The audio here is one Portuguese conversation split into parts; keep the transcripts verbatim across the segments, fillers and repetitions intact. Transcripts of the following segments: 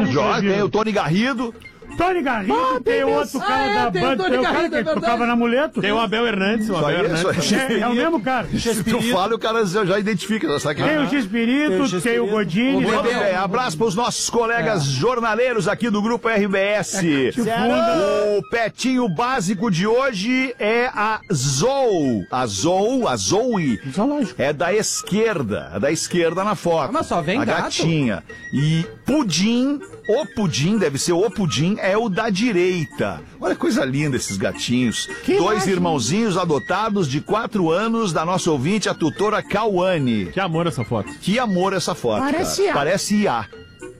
Joia, tem o Tony Garrido. Tony Garrido, Ah, tem tem outro esse- cara ah, é, da tem o banda, Tony tem o cara Garrido, que é verdade. tocava na amuleto. Tem o Abel Hernandes, o Isso Abel aí, Hernandes. isso aí. É, é o mesmo cara. Se tu fala, o cara já já identifica, já sabe que Tem o X-Pirito, tem o Godinho. O Muito Bebê. bem, abraço para os nossos colegas jornaleiros aqui do Grupo R B S. O petinho básico de hoje é a Zou. A Zou, a Zoe, Zoológico. é da esquerda, é da esquerda na foto. Ah, mas só vem a gato. gatinha. E Pudim, o Pudim, deve ser o Pudim, é o da direita. Olha que coisa linda esses gatinhos. Que Dois imagem. irmãozinhos adotados de quatro anos da nossa ouvinte, a tutora Cauane. Que amor essa foto. Que amor essa foto, Parece cara. I A. Parece I A.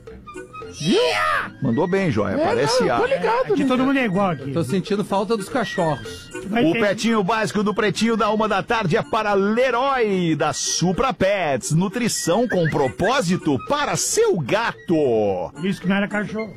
Mandou bem, Joia. Parece I A. Tô ligado, Aqui né? todo mundo é igual aqui. Tô sentindo falta dos cachorros. Vai O ter- petinho básico do Pretinho da uma da tarde é para Leroy, da Supra Pets. Nutrição com propósito para seu gato. Isso que não era cachorro.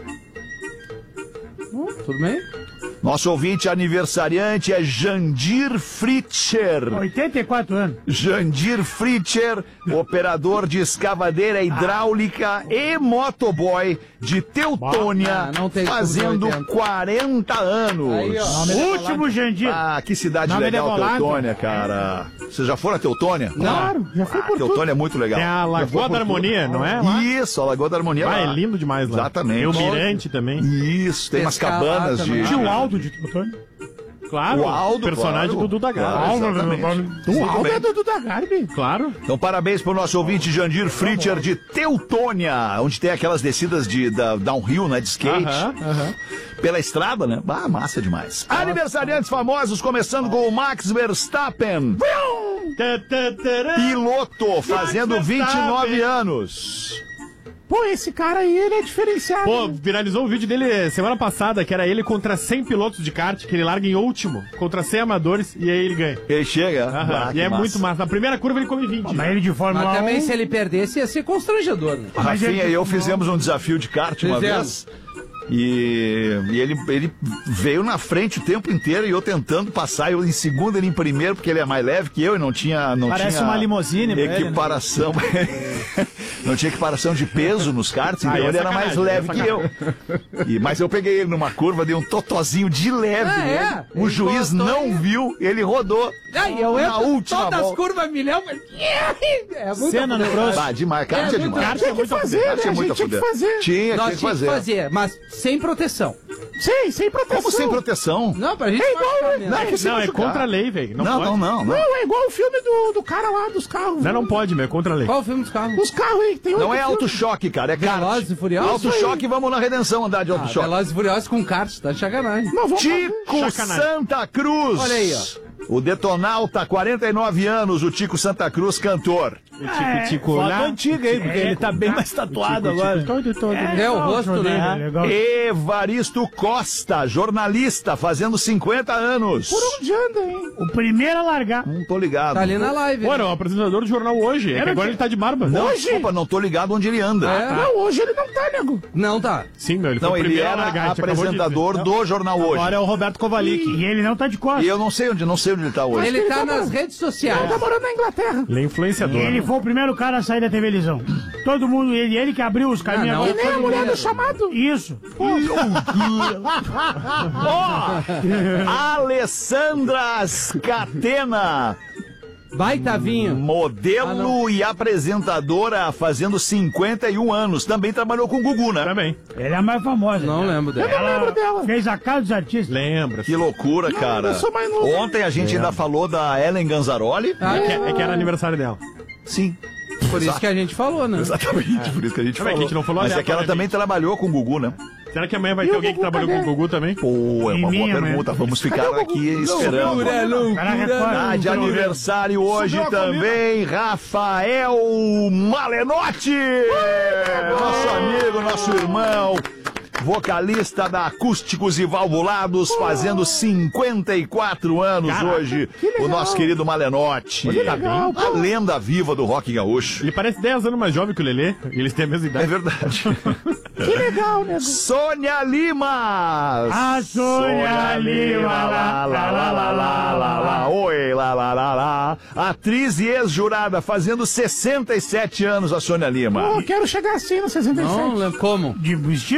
Tudo bem? Nosso ouvinte aniversariante é Jandir Fritcher. oitenta e quatro anos. Jandir Fritcher, operador de escavadeira hidráulica e motoboy de Teutônia, Ah, não tem fazendo como oitenta. quarenta anos. Aí, ó. Último Jandir. Ah, que cidade Nome legal, devolado. Teutônia, cara. Vocês já foram a Teutônia? Claro, já fui Ah, por tudo. Teutônia é muito legal. Tem a Já foi Lagoa por da Harmonia, tudo. não é? Lá? Isso, a Lagoa da Harmonia. Ah, lá. é lindo demais lá. Exatamente. Tem o Mirante também. Isso, tem umas Pescar lá cabanas também. de... Tinha o Aldo de Teutônia. Claro, O Aldo, personagem claro. do Duda Claro, Garbi. exatamente. O Muito Aldo bem. é do Duda Garbi. Claro. Então, parabéns pro nosso ouvinte Jandir Fritcher de Teutônia, onde tem aquelas descidas de da, downhill, né, de skate. Aham, aham. Pela estrada, né? Ah, massa demais. Aniversariantes famosos, começando com o Max Verstappen. Tã, tã, tarã. Piloto, fazendo Max vinte e nove Verstappen. anos. Pô, esse cara aí, ele é diferenciado. Pô, né? viralizou o vídeo dele semana passada, que era ele contra cem pilotos de kart, que ele larga em último, contra cem amadores, e aí ele ganha. Ele chega. Aham, Ah, que e é massa. muito massa. Na primeira curva ele come vinte. Mas ele de Fórmula Mas também um... se ele perdesse ia ser constrangedor, né? A Mas Rafinha ele- e eu fizemos um desafio de kart uma Fizemos. vez. E, e ele, ele veio na frente o tempo inteiro e eu tentando passar, eu em segundo, ele em primeiro, porque ele é mais leve que eu e não tinha. Não Parece tinha uma limusine pra ele, né? equiparação. Não tinha equiparação de peso nos karts, então Ah, é ele era mais sacanagem, leve é que eu. E, mas eu peguei ele numa curva, dei um totozinho de leve Ah, nele. é? O Ele juiz botou não aí. viu, ele rodou. Aí eu na entro última todas as volta. curvas milhão, mas... É muito Cena no próximo. Ah, demais, kart é, É muito- demais. Kart é muito a fuder. Kart é né? muito A a gente tinha que fuder. fazer. Tinha, Nós tinha que tínhamos fazer. que fazer, mas sem proteção. Sim, sem proteção. Como sem proteção? Não, pra gente É igual, machucar né? mesmo. Não, é que se Não, é machucar. contra a lei, velho. Não, Não, pode. não, não, não. Não, é igual o filme do, do cara lá, dos carros. Não, não pode, meu, é contra a lei. Qual o filme dos carros? Os carros aí, que tem Não outro é filme. auto-choque, cara, é kart. Velozes e Furiosos? Auto-choque, vamos na redenção andar de Ah, auto-choque. Velozes e Furiosos com kart, tá de sacanagem. Não, vamos Tico Sacanagem. Santa Cruz. Olha aí, ó. O Detonauta, quarenta e nove anos, o Tico Santa Cruz, cantor. O tico, tico, Foto lá. antiga aí, porque ele tá bem mais tatuado agora. Todo, todo. É, o rosto, né? Legal. Evaristo Costa, jornalista, fazendo cinquenta anos. Por onde anda, hein? O primeiro a largar. Não tô ligado. Tá ali na live. Pô, né? era o apresentador do jornal hoje. É que Era agora de- ele tá de barba. Não, Hoje? desculpa, não tô ligado onde ele anda. É. Não, hoje ele não tá, nego. Não tá. Sim, meu, ele foi Não, o ele primeiro a era largar. a gente acabou de apresentador do jornal hoje. Agora é o Roberto Kovalik. E ele não tá de costas. E eu não sei onde, não sei onde ele tá hoje. Ele ele tá tá nas morando. redes Ele sociais. tá morando na Inglaterra. Ele é influenciador. Ele né? foi o primeiro cara a sair da televisão. Todo mundo, ele, ele que abriu os caminhos. Ah, não, agora. ele nem a mulher do chamado. Isso. Ó, Alessandra Scatena, Vai, Tavinho. modelo e apresentadora, fazendo cinquenta e um anos. Também trabalhou com o Gugu, né? Também. Ela é a mais famosa. Não né? lembro Eu não dela. lembro dela. Fez a casa dos artistas. Lembra. Que loucura, cara. eu sou mais novo. Ontem a gente ainda falou da Ellen Ganzaroli. Ah, É que, é. é que era aniversário dela. Sim. Por isso que a gente falou, né? Exatamente, por isso que a gente Não, é que falou. a gente não falou Mas é que ela aleatoriamente. também trabalhou com o Gugu, né? Será que amanhã vai E ter o alguém que Gugu, trabalhou cadê? com o Gugu também? Pô, é uma E boa minha, pergunta. né? Vamos ficar Cadê o aqui Gugu? esperando. Loucura, loucura. Cara, recorda. Ah, de aniversário hoje Subiu a também, Rafael Malenotti! Nosso amigo, nosso irmão, vocalista da Acústicos e Valvulados, fazendo cinquenta e quatro anos Caraca, hoje, legal. o nosso querido Malenotti. Que legal, A lenda viva do rock gaúcho. Ele parece dez anos mais jovem que o Lelê. E eles têm a mesma É idade. verdade. Que legal, nego. Sônia Lima! A Sônia Lima, lá, lá, lá, lá, lá, lá, lá. Oi, lá, lá, lá, lá. Atriz e ex-jurada, fazendo sessenta e sete anos, a Sônia Lima. Pô, eu quero chegar assim no sessenta e sete. Não lembro como. De vestido.